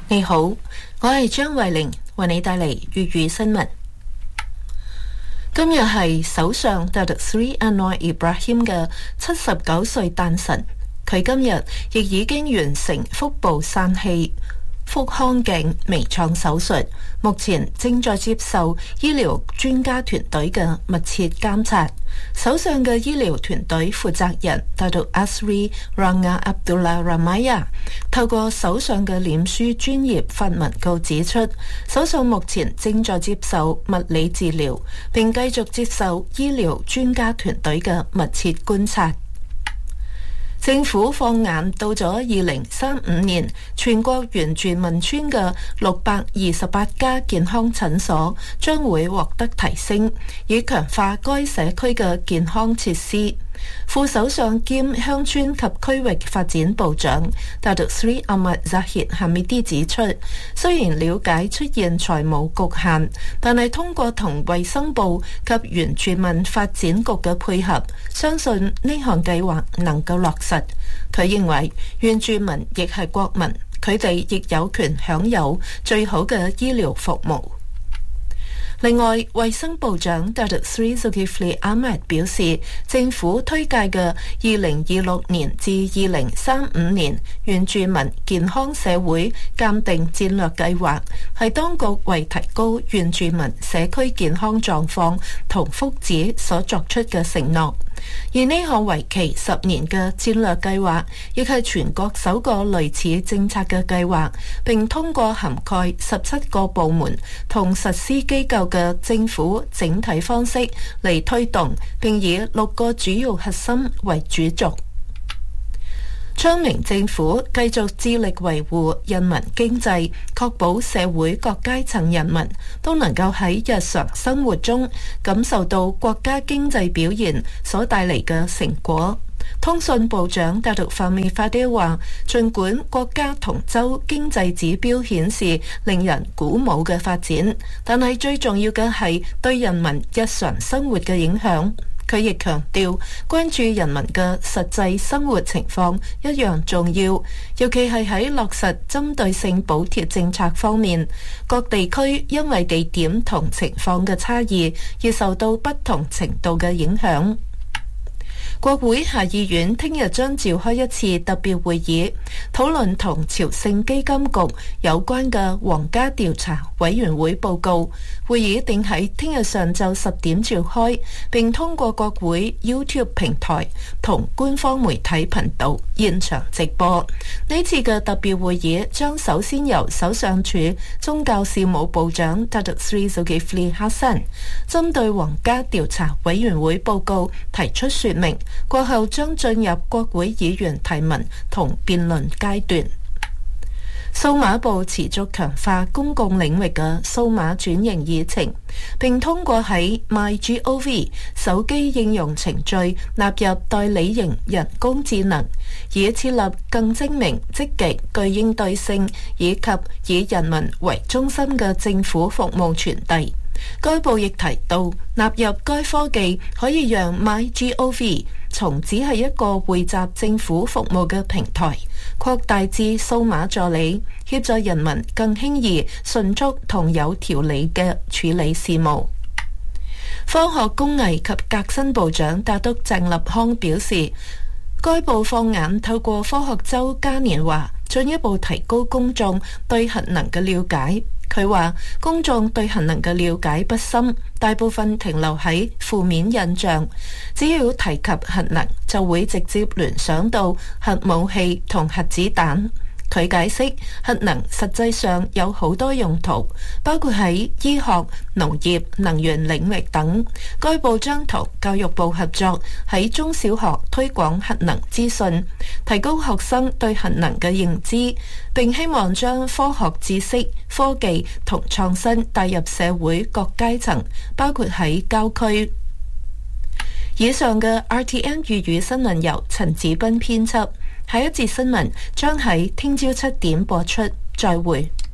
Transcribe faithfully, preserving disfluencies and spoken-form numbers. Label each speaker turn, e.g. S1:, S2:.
S1: 你好，我係張慧玲，為你帶嚟粵語新聞。今日係首相 Datuk Seri Anwar Ibrahim 嘅七十九歲誕辰，佢今日亦已經完成腹部疝氣腹腔鏡微創手術，目前正在接受醫療專家團隊嘅密切監察。首相嘅醫療團隊負責人 Datuk Asri Ranga Abdullah Ramaya 透過首相嘅臉書專頁發文告指出，首相目前正在接受物理治療，並繼續接受醫療專家團隊嘅密切觀察。政府放眼到咗二零三五年，全國原住民村嘅六百二十八家健康診所將會獲得提升，以強化該社區嘅健康設施。副首相兼鄉村及區域發展部長 Datuk Seri Ahmad Zahid Hamidi 指出，雖然了解出現財務局限，但係通過同衛生部及原住民發展局嘅配合，相信呢項計劃能夠落實。佢認為原住民亦係國民，佢哋亦有權享有最好嘅醫療服務。另外，衛生部長 Datuk Seri Zulkifli Ahmad 表示，政府推介嘅二零二六年至二零三五年原住民健康社會鑑定戰略計劃，係當局為提高原住民社區健康狀況同福祉所作出嘅承諾。而呢項為期十年嘅戰略計劃，亦係全國首個類似政策嘅計劃，並通過涵蓋十七個部門同實施機構嘅政府整體方式嚟推動，並以六個主要核心為主軸。昌明政府繼續致力維護人民經濟，確保社會各階層人民都能夠喺日常生活中感受到國家經濟表現所帶嚟嘅成果。通訊部長 Datuk Fahmi Fadil 話，儘管國家同州經濟指標顯示令人鼓舞嘅發展，但係最重要嘅係對人民日常生活嘅影響。佢亦強調，關注人民嘅實際生活情況一樣重要，尤其係喺落實針對性補貼政策方面，各地區因為地點同情況嘅差異，而受到不同程度嘅影響。國會下議院聽日將召開一次特別會議，討論同朝聖基金局有關嘅皇家調查委員會報告。會議定喺聽日上晝十點召開，並通過國會 YouTube 平台同官方媒體頻道現場直播。呢次嘅特別會議將首先由首相署宗教事務部長 Datuk Seri Zulkifli Hasan 針對皇家調查委員會報告提出說明，過後將進入國會議員提問同辯論階段。數碼部持續強化公共領域嘅數碼轉型議程，並通過喺 MyGov 手機應用程序納入代理型人工智能，以設立更精明、積極、具應對性以及以人民為中心嘅政府服務傳遞。該部亦提到，納入該科技可以讓 MyGov 從只係一個匯集政府服務嘅平台，擴大至數碼助理，協助人民更輕易、迅速同有條理嘅處理事務。科學工藝及革新部長拿督鄭立康表示，該部放眼透過科學周嘉年華，進一步提高公眾對核能嘅了解。佢話公眾對核能嘅了解不深，大部分停留喺負面印象。只要提及核能，就會直接聯想到核武器同核子彈。佢解釋，核能實際上有好多用途，包括喺醫學、農業、能源領域等。該部將同教育部合作，喺中小學推廣核能資訊，提高學生對核能嘅認知，並希望將科學知識、科技同創新帶入社會各階層，包括喺郊區。以上嘅 R T N 粵語新聞由陳子斌編輯。下一節新聞將喺聽朝七點播出，再會。